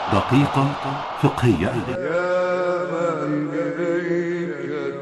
دقيقة فقهية. يا من إليك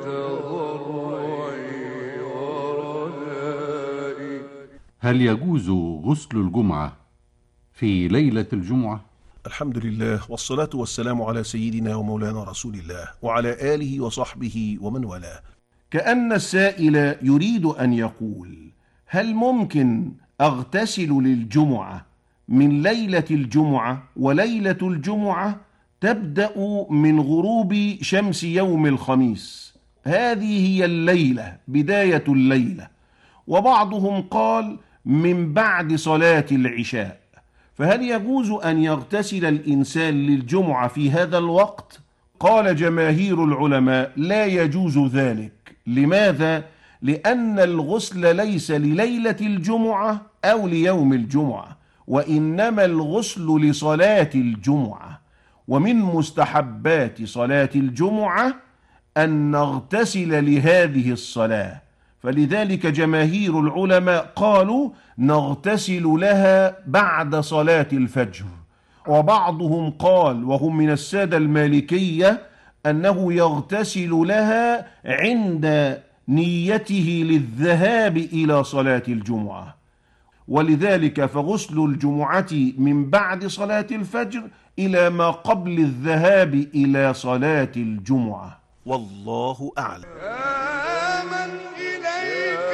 تضرعي ورجائي. هل يجوز غسل الجمعة في ليلة الجمعة؟ الحمد لله والصلاة والسلام على سيدنا ومولانا رسول الله وعلى آله وصحبه ومن والاه. كأن السائل يريد أن يقول: هل ممكن أغتسل للجمعة من ليلة الجمعة؟ وليلة الجمعة تبدأ من غروب شمس يوم الخميس، هذه هي الليلة، بداية الليلة. وبعضهم قال من بعد صلاة العشاء. فهل يجوز أن يغتسل الإنسان للجمعة في هذا الوقت؟ قال جماهير العلماء: لا يجوز ذلك. لماذا؟ لأن الغسل ليس لليلة الجمعة أو ليوم الجمعة، وإنما الغسل لصلاة الجمعة. ومن مستحبات صلاة الجمعة أن نغتسل لهذه الصلاة، فلذلك جماهير العلماء قالوا نغتسل لها بعد صلاة الفجر. وبعضهم قال، وهم من السادة المالكية، أنه يغتسل لها عند نيته للذهاب إلى صلاة الجمعة. ولذلك فغسل الجمعة من بعد صلاة الفجر إلى ما قبل الذهاب إلى صلاة الجمعة، والله أعلم. يا من إليك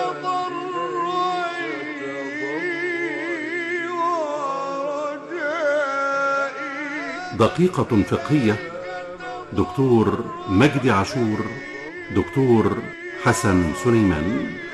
تضرعي ورجائي. دقيقة فقهية. دكتور مجدي عاشور، دكتور حسن سليمان.